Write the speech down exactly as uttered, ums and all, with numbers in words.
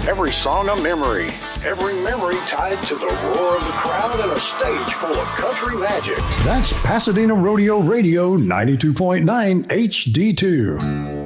Every song a memory. Every memory tied to the roar of the crowd and a stage full of country magic. That's Pasadena Rodeo Radio ninety-two point nine H D two.